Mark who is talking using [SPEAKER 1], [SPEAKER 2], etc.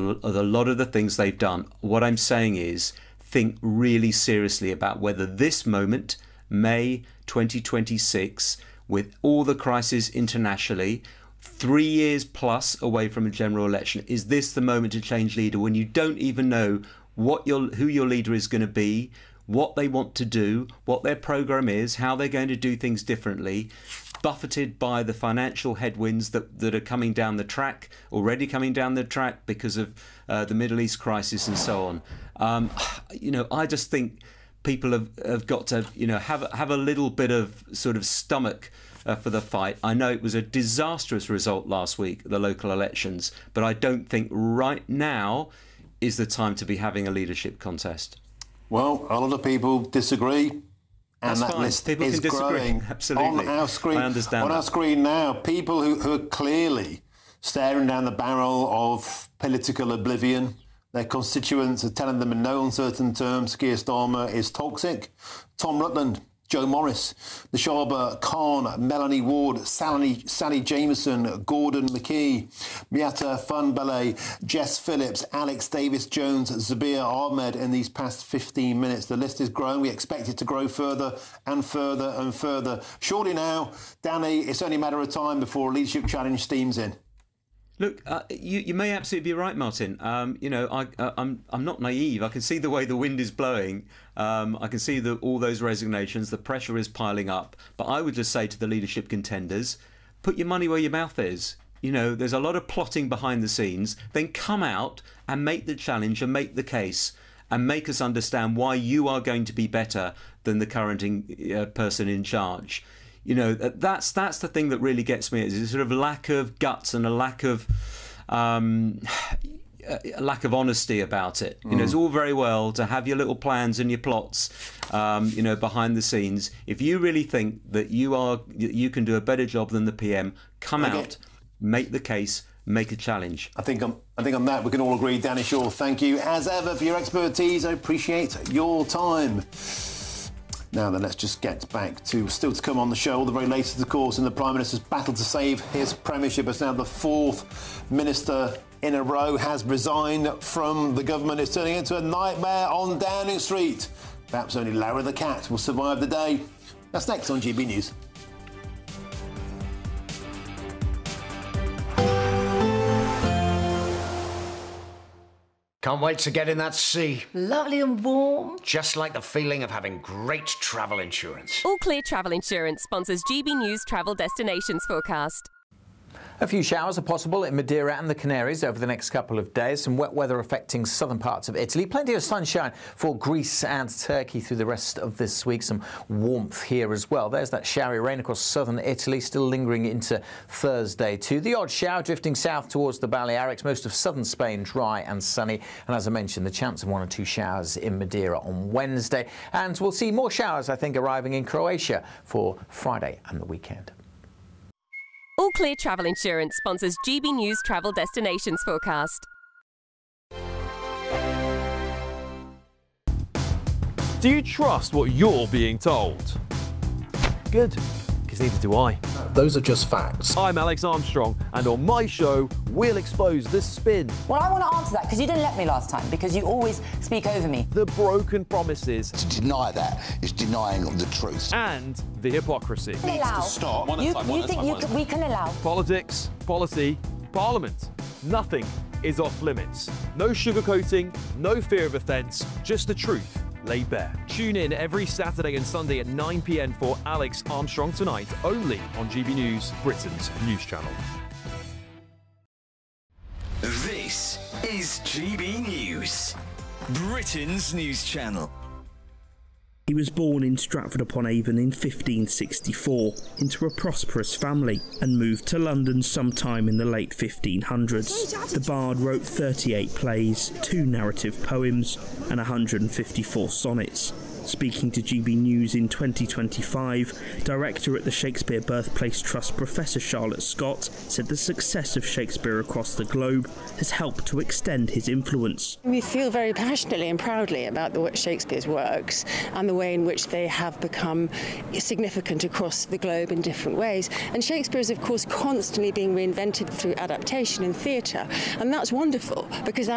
[SPEAKER 1] a lot of the things they've done. What I'm saying is, think really seriously about whether this moment, May 2026, with all the crises internationally, 3 years plus away from a general election, is this the moment to change leader when you don't even know who your leader is going to be, what they want to do, what their programme is, how they're going to do things differently, buffeted by the financial headwinds that are coming down the track, already coming down the track because of the Middle East crisis and so on. I just think people have got to, have a little bit of sort of stomach for the fight. I know it was a disastrous result last week, the local elections, but I don't think right now is the time to be having a leadership contest.
[SPEAKER 2] Well, a lot of people disagree. And that list
[SPEAKER 1] people
[SPEAKER 2] is
[SPEAKER 1] can disagree.
[SPEAKER 2] growing.
[SPEAKER 1] Absolutely.
[SPEAKER 2] On our screen,
[SPEAKER 1] I understand
[SPEAKER 2] on our screen now, people who are clearly staring down the barrel of political oblivion. Their constituents are telling them in no uncertain terms Keir Starmer is toxic. Tom Rutland, Joe Morris, Nishaba Khan, Melanie Ward, Sally Jameson, Gordon McKee, Miata Funbalay, Jess Phillips, Alex Davis-Jones, Zabir Ahmed in these past 15 minutes. The list is growing. We expect it to grow further and further and further. Surely now, Danny, it's only a matter of time before a leadership challenge steams in.
[SPEAKER 1] Look, you may absolutely be right, Martin. I'm not naive. I can see the way the wind is blowing. I can see all those resignations. The pressure is piling up. But I would just say to the leadership contenders, put your money where your mouth is. There's a lot of plotting behind the scenes. Then come out and make the challenge and make the case and make us understand why you are going to be better than the current person in charge. That's the thing that really gets me, is a sort of lack of guts and a lack of honesty about it. It's all very well to have your little plans and your plots, behind the scenes. If you really think that you can do a better job than the PM, come out, make the case, make a challenge. I think on that we can all agree. Danny Shaw, thank you as ever for your expertise. I appreciate your time. Now then, let's just get back to still to come on the show. All the very latest, of course, in the Prime Minister's battle to save his premiership. As now the fourth minister in a row has resigned from the government. It's turning into a nightmare on Downing Street. Perhaps only Larry the Cat will survive the day. That's next on GB News.
[SPEAKER 3] Can't wait to get in that sea.
[SPEAKER 4] Lovely and warm.
[SPEAKER 3] Just like the feeling of having great travel insurance.
[SPEAKER 5] All Clear Travel Insurance sponsors GB News travel destinations forecast.
[SPEAKER 6] A few showers are possible in Madeira and the Canaries over the next couple of days. Some wet weather affecting southern parts of Italy. Plenty of sunshine for Greece and Turkey through the rest of this week. Some warmth here as well. There's that showery rain across southern Italy, still lingering into Thursday too. The odd shower drifting south towards the Balearics. Most of southern Spain dry and sunny. And as I mentioned, the chance of 1 or 2 showers in Madeira on Wednesday. And we'll see more showers, I think, arriving in Croatia for Friday and the weekend.
[SPEAKER 5] All Clear Travel Insurance sponsors GB News travel destinations forecast.
[SPEAKER 7] Do you trust what you're being told? Good, because neither do I.
[SPEAKER 8] Those are just facts.
[SPEAKER 7] I'm Alex Armstrong, and on my show, we'll expose the spin.
[SPEAKER 4] Well, I want to answer that because you didn't let me last time, because you always speak over me.
[SPEAKER 7] The broken promises.
[SPEAKER 9] To deny that is denying the truth.
[SPEAKER 7] And the hypocrisy.
[SPEAKER 4] We can allow.
[SPEAKER 9] Stop.
[SPEAKER 4] We can allow.
[SPEAKER 7] Politics, policy, parliament. Nothing is off limits. No sugarcoating, no fear of offence, just the truth laid bare. Tune in every Saturday and Sunday at 9 p.m. for Alex Armstrong Tonight, only on GB News, Britain's news channel.
[SPEAKER 10] This is GB News, Britain's news channel.
[SPEAKER 11] He was born in Stratford-upon-Avon in 1564 into a prosperous family and moved to London sometime in the late 1500s. The bard wrote 38 plays, 2 narrative poems and 154 sonnets. Speaking to GB News in 2025, director at the Shakespeare Birthplace Trust Professor Charlotte Scott said the success of Shakespeare across the globe has helped to extend his influence.
[SPEAKER 12] We feel very passionately and proudly about Shakespeare's works and the way in which they have become significant across the globe in different ways. And Shakespeare is, of course, constantly being reinvented through adaptation in theatre, and that's wonderful because